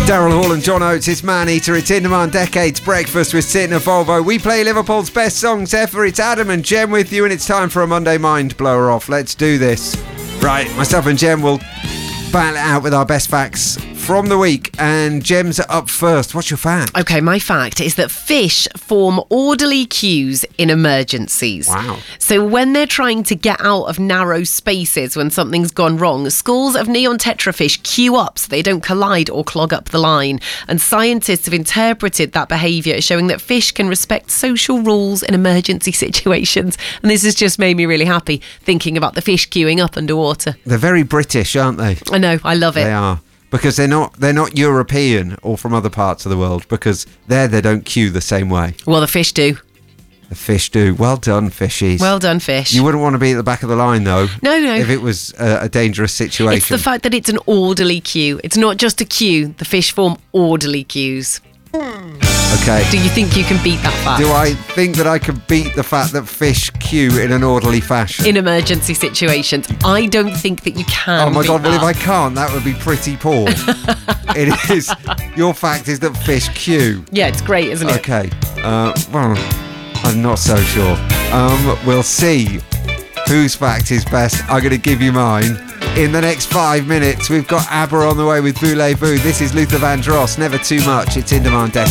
Daryl Hall and John Oates, it's Man Eater, it's In Demand Decades Breakfast with Sid and Volvo. We play Liverpool's best songs ever. It's Adam and Jem with you, and it's time for a Monday Mind Blower Off. Let's do this. Right, myself and Jem will battle it out with our best facts from the week, and Jem's up first. What's your fact? Okay, my fact is that fish form orderly queues in emergencies. Wow. So when they're trying to get out of narrow spaces when something's gone wrong, schools of neon tetrafish queue up so they don't collide or clog up the line. And scientists have interpreted that behaviour as showing that fish can respect social rules in emergency situations. And this has just made me really happy thinking about the fish queuing up underwater. They're very British, aren't they? I know, I love it. They are. Because they're not European or from other parts of the world, because they don't queue the same way. Well, the fish do. The fish do. Well done, fishies. Well done, fish. You wouldn't want to be at the back of the line, though. No. If it was a dangerous situation. It's the fact that it's an orderly queue. It's not just a queue. The fish form orderly queues. Okay. Do you think you can beat that fact? Do I think that I can beat the fact that fish queue in an orderly fashion? In emergency situations. I don't think that you can. Oh my God, well, if I that. can't, that would be pretty poor. It is. Your fact is that fish queue. Yeah, it's great, isn't it? Okay. Well, I'm not so sure. We'll see whose fact is best. I'm going to give you mine. In the next 5 minutes, we've got ABBA on the way with Voulez-Vous. This is Luther Vandross. Never too much. It's In Demand Decades.